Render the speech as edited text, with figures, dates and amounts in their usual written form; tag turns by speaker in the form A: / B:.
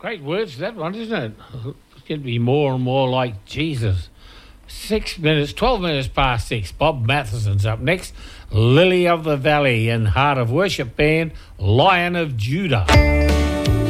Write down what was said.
A: Great words, that one, isn't it? It's going to be more and more like Jesus. 12 minutes past 6. Bob Matheson's up next. Lily of the Valley and Heart of Worship Band, Lion of Judah.